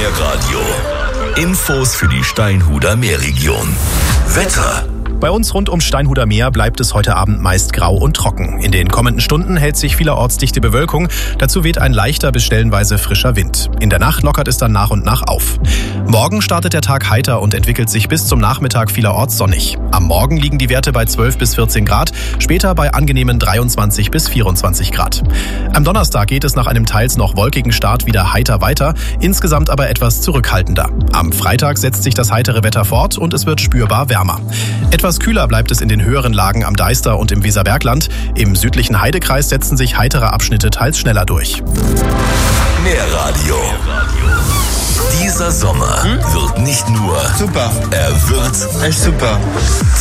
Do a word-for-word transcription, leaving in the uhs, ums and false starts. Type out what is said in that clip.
Meerradio. Infos für die Steinhuder Meerregion. Wetter. Bei uns rund ums Steinhuder Meer bleibt es heute Abend meist grau und trocken. In den kommenden Stunden hält sich vielerorts dichte Bewölkung. Dazu weht ein leichter bis stellenweise frischer Wind. In der Nacht lockert es dann nach und nach auf. Morgen startet der Tag heiter und entwickelt sich bis zum Nachmittag vielerorts sonnig. Am Morgen liegen die Werte bei zwölf bis vierzehn Grad, später bei angenehmen dreiundzwanzig bis vierundzwanzig Grad. Am Donnerstag geht es nach einem teils noch wolkigen Start wieder heiter weiter, insgesamt aber etwas zurückhaltender. Am Freitag setzt sich das heitere Wetter fort und es wird spürbar wärmer. Etwas kühler bleibt es in den höheren Lagen am Deister und im Weserbergland. Im südlichen Heidekreis setzen sich heitere Abschnitte teils schneller durch. Meerradio. Dieser Sommer hm? wird nicht nur super, er wird echt super.